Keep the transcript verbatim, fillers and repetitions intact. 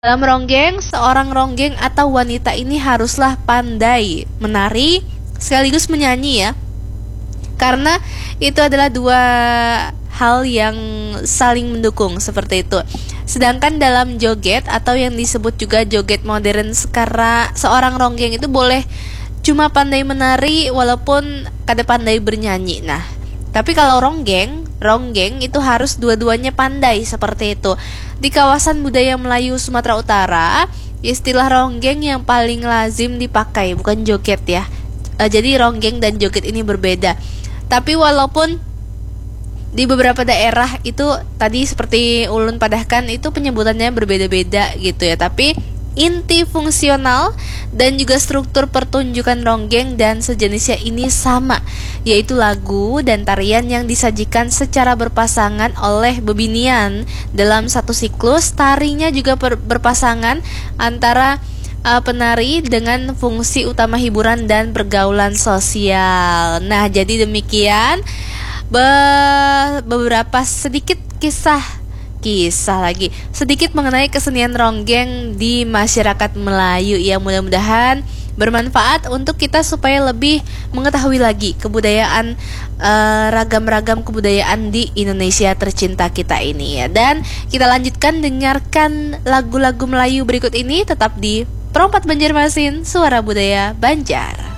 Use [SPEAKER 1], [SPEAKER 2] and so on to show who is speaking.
[SPEAKER 1] Dalam ronggeng, seorang ronggeng atau wanita ini haruslah pandai menari sekaligus menyanyi ya. Karena itu adalah dua hal yang saling mendukung seperti itu. Sedangkan dalam joget atau yang disebut juga joget modern sekarang, seorang ronggeng itu boleh cuma pandai menari walaupun kada pandai bernyanyi. Nah, tapi kalau ronggeng, ronggeng itu harus dua-duanya pandai seperti itu. Di kawasan budaya Melayu Sumatera Utara, istilah ronggeng yang paling lazim dipakai, bukan joget ya. E, jadi ronggeng dan joget ini berbeda. Tapi walaupun di beberapa daerah itu tadi seperti ulun padahkan itu penyebutannya berbeda-beda gitu ya. Tapi inti fungsional dan juga struktur pertunjukan ronggeng dan sejenisnya ini sama, yaitu lagu dan tarian yang disajikan secara berpasangan oleh bebinian dalam satu siklus. Tarinya juga ber- berpasangan antara uh, penari dengan fungsi utama hiburan dan pergaulan sosial. Nah, jadi demikian be- beberapa sedikit kisah Kisah lagi sedikit mengenai kesenian ronggeng di masyarakat Melayu ya. Mudah-mudahan bermanfaat untuk kita supaya lebih mengetahui lagi kebudayaan uh, ragam-ragam kebudayaan di Indonesia tercinta kita ini ya. Dan kita lanjutkan dengarkan lagu-lagu Melayu berikut ini tetap di Perompat Banjarmasin, Suara Budaya Banjar.